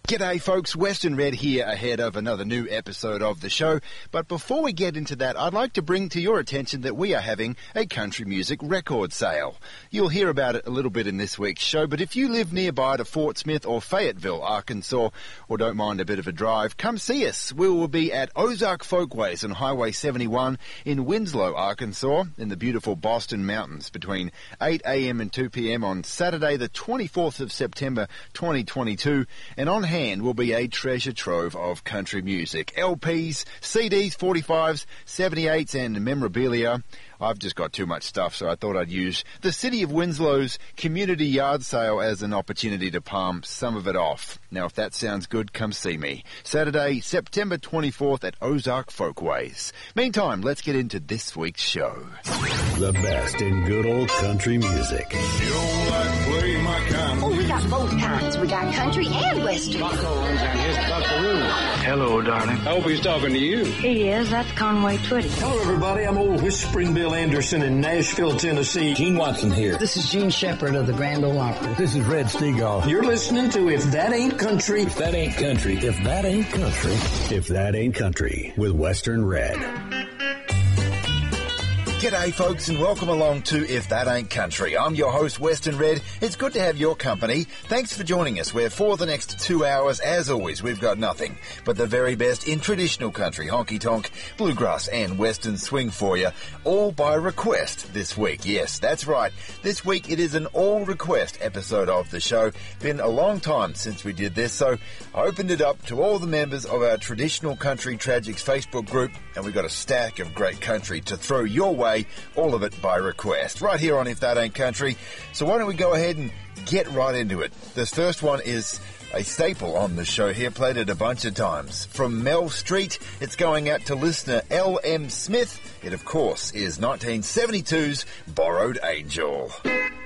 G'day folks, Western Red here ahead of another new episode of the show. But before we get into that, I'd like to bring to your attention that we are having a country music record sale. You'll hear about it a little bit in this week's show, but if you live nearby to Fort Smith or Fayetteville, Arkansas, or don't mind a bit of a drive, come see us. We will be at Ozark Folkways on Highway 71 in Winslow, Arkansas, in the beautiful Boston Mountains between 8 a.m. and 2 p.m. on Saturday the 24th of September 2022, and on hand will be a treasure trove of country music. LPs, CDs, 45s, 78s and memorabilia. I've just got too much stuff, so I thought I'd use the City of Winslow's community yard sale as an opportunity to palm some of it off. Now, if that sounds good, come see me. Saturday, September 24th at Ozark Folkways. Meantime, let's get into this week's show. The best in good old country music. You don't like play my kind. Oh, we got both kinds. We got country and western. Hello, darling. I hope he's talking to you. He is. That's Conway Twitty. Hello, everybody. I'm old Whispering Bill Anderson in Nashville, Tennessee. Gene Watson here. This is Gene Shepherd of the Grand Ole Opry. This is Red Steagall. You're listening to If That Ain't Country. If that ain't country. If that ain't country. If that ain't country with Western Red. G'day folks and welcome along to If That Ain't Country. I'm your host Western Red. It's good to have your company. Thanks for joining us, where for the next 2 hours, as always, we've got nothing but the very best in traditional country, honky-tonk, bluegrass and western swing for you, all by request this week. Yes, that's right. This week it is an all-request episode of the show. Been a long time since we did this, so I opened it up to all the members of our Traditional Country Tragics Facebook group, and we've got a stack of great country to throw your way. All of it by request, right here on If That Ain't Country. So why don't we go ahead and get right into it. This first one is a staple on the show here, played it a bunch of times. From Mel Street, it's going out to listener L.M. Smith. It, of course, is 1972's Borrowed Angel.